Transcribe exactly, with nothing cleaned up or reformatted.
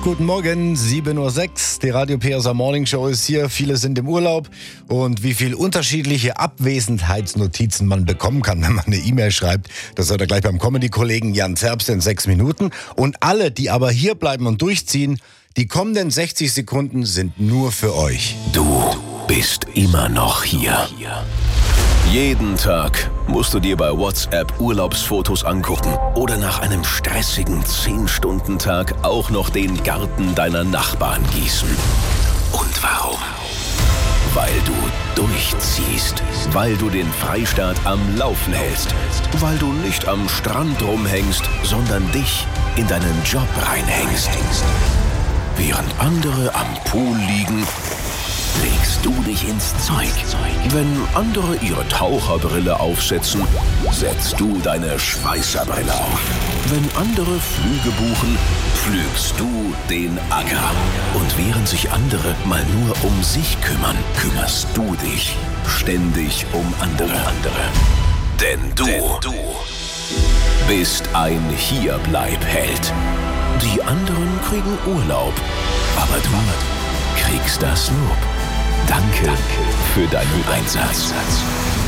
Guten Morgen, sieben Uhr sechs. Die Radio P S A Morning Show ist hier. Viele sind im Urlaub. Und wie viel unterschiedliche Abwesenheitsnotizen man bekommen kann, wenn man eine E-Mail schreibt, das hört ihr gleich beim Comedy-Kollegen Jan Zerbst in sechs Minuten. Und alle, die aber hier bleiben und durchziehen, die kommenden sechzig Sekunden sind nur für euch. Du bist immer noch hier. Jeden Tag musst du dir bei WhatsApp Urlaubsfotos angucken oder nach einem stressigen zehn-Stunden-Tag auch noch den Garten deiner Nachbarn gießen. Und warum? Weil du durchziehst, weil du den Freistaat am Laufen hältst, weil du nicht am Strand rumhängst, sondern dich in deinen Job reinhängst. Während andere am Pool liegen, legst du dich ins Zeug. Wenn andere ihre Taucherbrille aufsetzen, setzt du deine Schweißerbrille auf. Wenn andere Flüge buchen, pflügst du den Acker. Und während sich andere mal nur um sich kümmern, kümmerst du dich ständig um andere. Denn du, Denn du bist ein Hierbleib-Held. Die anderen kriegen Urlaub, aber du kriegst das Lob. Danke für deinen Einsatz.